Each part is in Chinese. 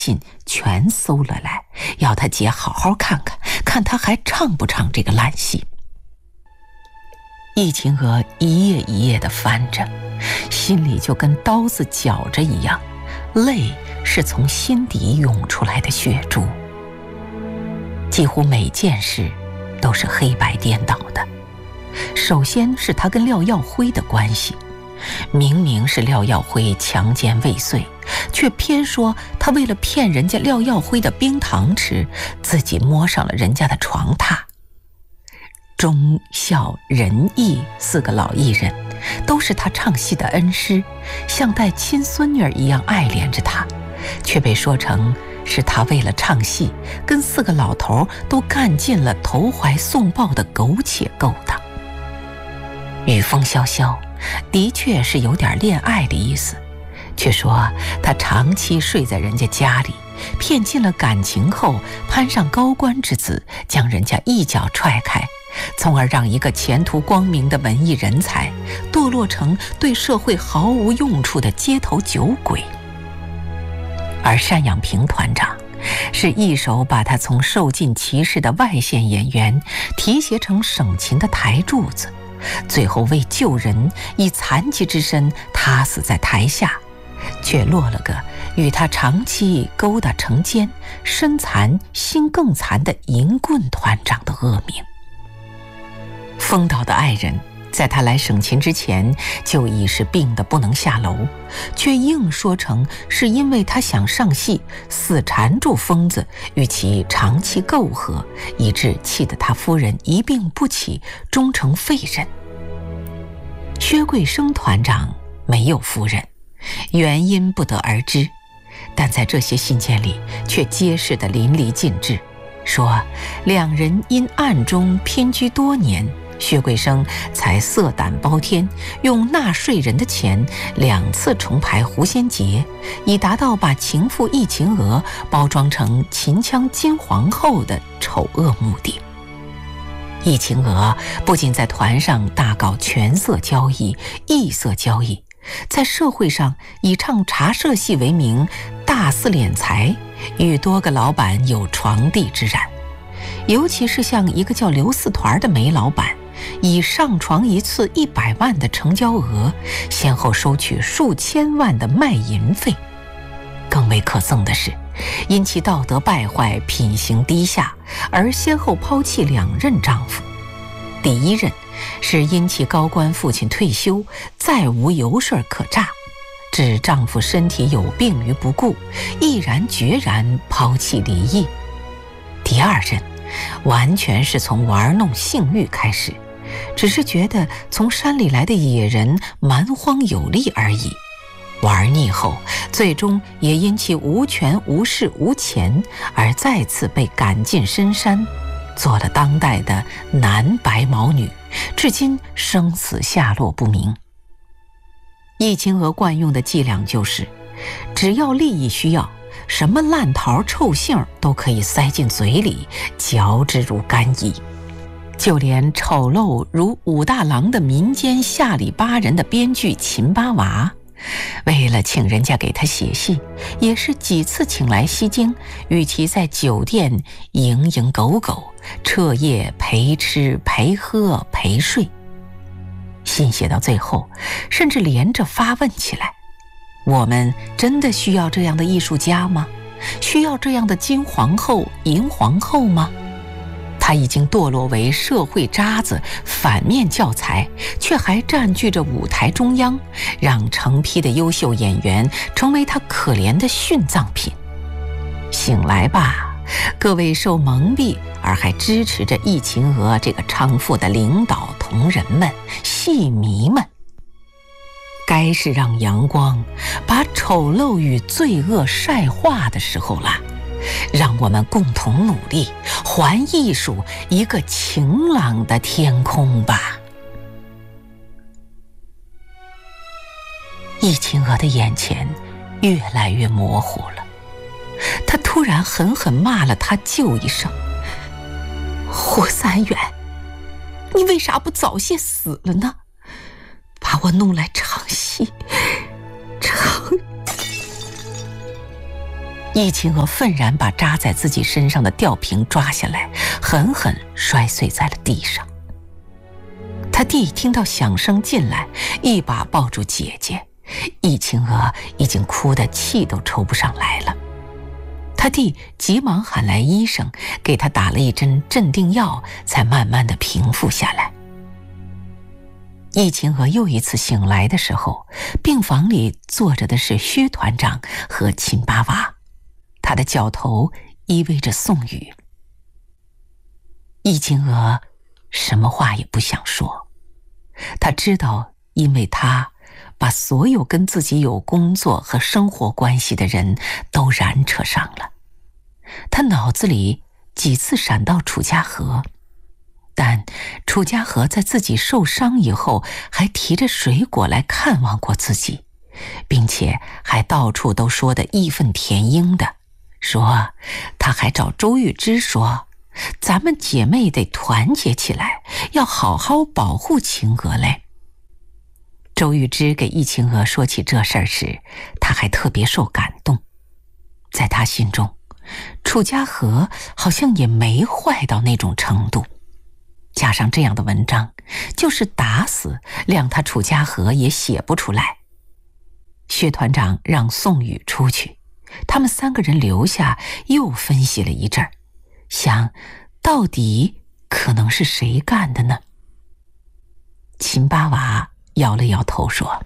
信全搜了来，要他姐好好看看，看他还唱不唱这个烂戏。易秦娥一页一页地翻着，心里就跟刀子绞着一样，泪是从心底涌出来的血珠。几乎每件事都是黑白颠倒的。首先是他跟廖耀辉的关系，明明是廖耀辉强奸未遂，却偏说他为了骗人家廖耀辉的冰糖吃，自己摸上了人家的床榻。忠孝仁义4个老艺人都是他唱戏的恩师，像带亲孙女一样爱怜着他，却被说成是他为了唱戏跟4个老头都干尽了投怀送抱的苟且勾当。雨风潇潇的确是有点恋爱的意思，却说他长期睡在人家家里，骗尽了感情后攀上高官之子，将人家一脚踹开，从而让一个前途光明的文艺人才堕落成对社会毫无用处的街头酒鬼。而单养平团长是一手把他从受尽歧视的外线演员提携成省琴的台柱子，最后为救人以残疾之身塌死在台下，却落了个与他长期勾搭成奸、身残心更残的银棍团长的恶名。风岛的爱人在他来省琴之前就已是病得不能下楼，却硬说成是因为他想上戏，死缠住疯子与其长期媾和，以致气得他夫人一病不起，终成废人。薛桂生团长没有夫人，原因不得而知，但在这些信件里却揭示得淋漓尽致，说两人因暗中姘居多年，薛桂生才色胆包天，用纳税人的钱2次重排狐仙节，以达到把情妇易秦娥包装成秦腔金皇后的丑恶目的。易秦娥不仅在团上大搞权色交易、异色交易，在社会上以唱茶社戏为名大肆敛财，与多个老板有床地之染。尤其是像一个叫刘四团的煤老板，以上床一次100万的成交额，先后收取数千万的卖淫费。更为可憎的是，因其道德败坏、品行低下，而先后抛弃2任丈夫。第1任是因其高官父亲退休，再无油水可榨，置丈夫身体有病于不顾，毅然决然抛弃离异。第2任完全是从玩弄性欲开始，只是觉得从山里来的野人蛮荒有力而已。玩腻后，最终也因其无权无势无钱，而再次被赶进深山，做了当代的男白毛女，至今生死下落不明。易秦娥惯用的伎俩就是，只要利益需要，什么烂桃臭杏都可以塞进嘴里，嚼之如干邑。就连丑陋如武大郎的民间下里巴人的编剧秦八娃，为了请人家给他写戏，也是几次请来西京，与其在酒店蝇营狗苟，彻夜陪吃陪喝陪睡。信写到最后，甚至连着发问起来：我们真的需要这样的艺术家吗？需要这样的金皇后、银皇后吗？他已经堕落为社会渣子、反面教材，却还占据着舞台中央，让成批的优秀演员成为他可怜的殉葬品。醒来吧，各位受蒙蔽而还支持着易秦娥这个娼妇的领导同仁们、戏迷们，该是让阳光把丑陋与罪恶晒化的时候了。让我们共同努力，还艺术一个晴朗的天空吧。易秦娥的眼前越来越模糊了，她突然狠狠骂了他舅一声：胡三元，你为啥不早些死了呢？把我弄来唱戏，唱易秦娥愤然把扎在自己身上的吊瓶抓下来，狠狠摔碎在了地上。他弟听到响声进来，一把抱住姐姐，易秦娥已经哭得气都抽不上来了。他弟急忙喊来医生，给他打了一针镇定药，才慢慢地平复下来。易秦娥又一次醒来的时候，病房里坐着的是薛团长和秦八娃，他的脚头依偎着宋宇。易秦娥什么话也不想说，她知道，因为她把所有跟自己有工作和生活关系的人都染扯上了。她脑子里几次闪到楚家河，但楚家河在自己受伤以后还提着水果来看望过自己，并且还到处都说得义愤填膺的，说他还找周玉芝说，咱们姐妹得团结起来，要好好保护秦娥嘞。周玉芝给易秦娥说起这事儿时，她还特别受感动。在她心中，楚家河好像也没坏到那种程度，加上这样的文章，就是打死谅他楚家河也写不出来。薛团长让宋宇出去，他们3个人留下，又分析了一阵儿，想到底可能是谁干的呢？秦八娃摇了摇头说，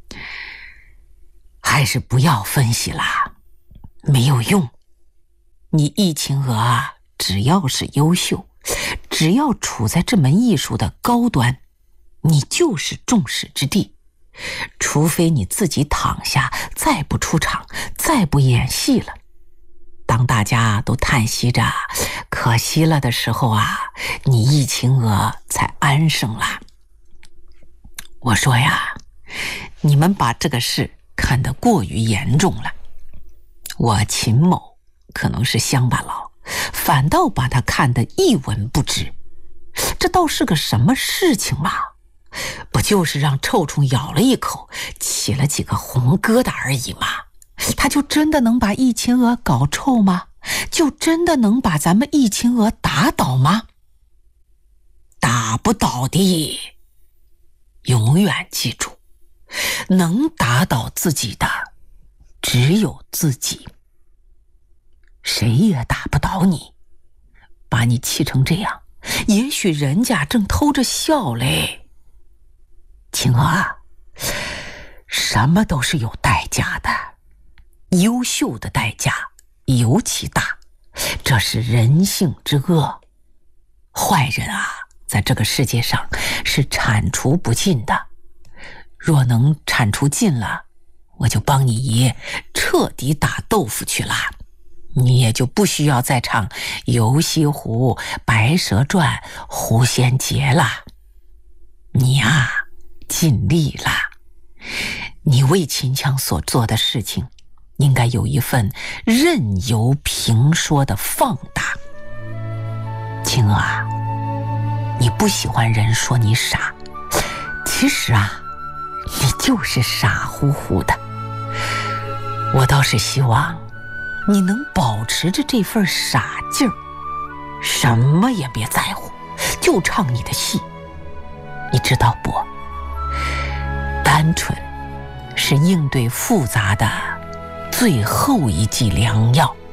还是不要分析啦，没有用。你易秦娥啊，只要是优秀，只要处在这门艺术的高端，你就是众矢之的。除非你自己躺下，再不出场，再不演戏了，当大家都叹息着可惜了的时候啊，你易秦娥才安生了。我说呀，你们把这个事看得过于严重了。我秦某可能是乡巴佬，反倒把他看得一文不值。这倒是个什么事情嘛？不就是让臭虫咬了一口，起了几个红疙瘩而已嘛？他就真的能把易秦娥搞臭吗？就真的能把咱们易秦娥打倒吗？打不倒的。永远记住，能打倒自己的只有自己，谁也打不倒你。把你气成这样，也许人家正偷着笑嘞。秦娥啊，什么都是有代价的，优秀的代价尤其大，这是人性之恶。坏人啊，在这个世界上是铲除不尽的，若能铲除尽了，我就帮你爷彻底打豆腐去了，你也就不需要再唱游西湖、白蛇传、狐仙节了。你啊，尽力了，你为秦腔所做的事情，应该有一份任由评说的放大。秦娥啊，你不喜欢人说你傻，其实啊，你就是傻乎乎的。我倒是希望你能保持着这份傻劲儿，什么也别在乎，就唱你的戏。你知道不？单纯是应对复杂的最后一剂良药。